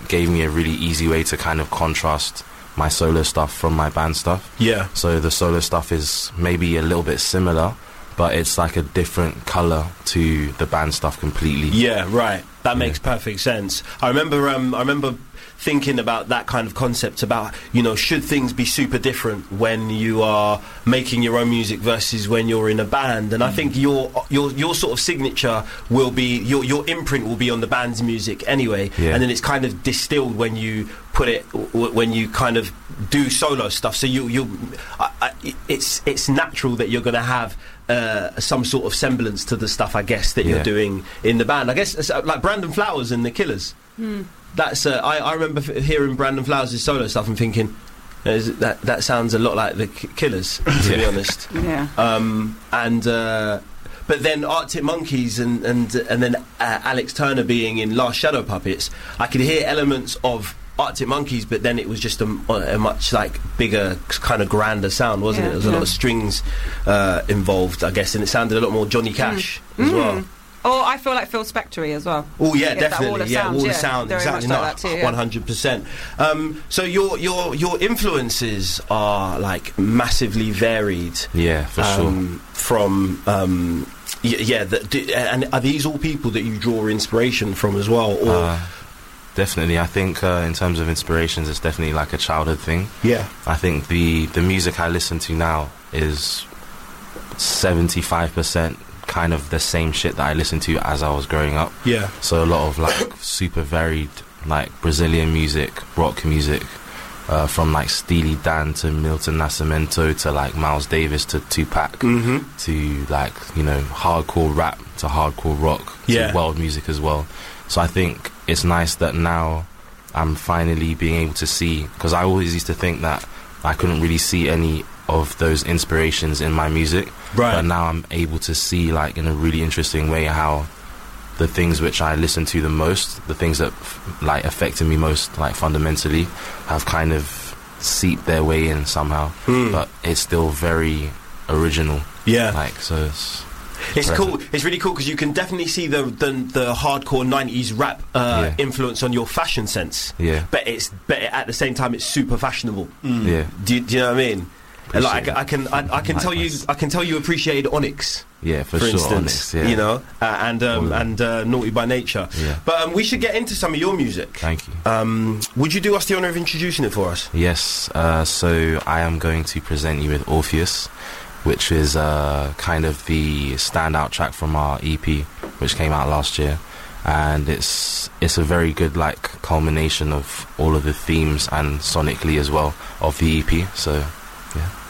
gave me a really easy way to kind of contrast my solo stuff from my band stuff. Yeah. So the solo stuff is maybe a little bit similar, but it's like a different colour to the band stuff completely. Yeah, right. That makes perfect sense. I remember thinking about that kind of concept about, you know, should things be super different when you are making your own music versus when you're in a band? And I think your sort of signature will be, your imprint will be on the band's music anyway, and then it's kind of distilled when you put it, when you kind of do solo stuff. So it's natural that you're going to have some sort of semblance to the stuff, I guess, that you're doing in the band. I guess it's like Brandon Flowers and the Killers. That's I remember hearing Brandon Flowers' solo stuff and thinking that sounds a lot like the Killers, to be honest. But then Arctic Monkeys and then Alex Turner being in Last Shadow Puppets, I could hear elements of Arctic Monkeys, but then it was just a much like bigger, kind of grander sound, wasn't it? There was a lot of strings involved, I guess, and it sounded a lot more Johnny Cash as well. Or I feel like Phil Spector as well. Oh yeah, definitely. Wall of Sound, exactly. Like that too, 100%. So your influences are like massively varied. Yeah, for sure. From and are these all people that you draw inspiration from as well? Or definitely, I think in terms of inspirations, it's definitely like a childhood thing. Yeah, I think the music I listen to now is 75% kind of the same shit that I listened to as I was growing up. Yeah. So a lot of like super varied, like Brazilian music, rock music, from like Steely Dan to Milton Nascimento to like Miles Davis to Tupac, to like, you know, hardcore rap to hardcore rock to world music as well. So I think it's nice that now I'm finally being able to see, because I always used to think that I couldn't really see any of those inspirations in my music, but now I'm able to see, like, in a really interesting way, how the things which I listen to the most, the things that like affected me most, like fundamentally, have kind of seeped their way in somehow, but it's still very original. Like, so it's cool. It's really cool because you can definitely see the hardcore 90s rap influence on your fashion sense. But at the same time it's super fashionable. Do you know what I mean? Like I can tell you appreciated Onyx. For sure, instance, Onyx, you know, and Naughty by Nature. But we should get into some of your music. Thank you. Would you do us the honour of introducing it for us? Yes. So I am going to present you with Orpheus, which is kind of the standout track from our EP, which came out last year, and it's a very good like culmination of all of the themes and sonically as well of the EP. So yeah.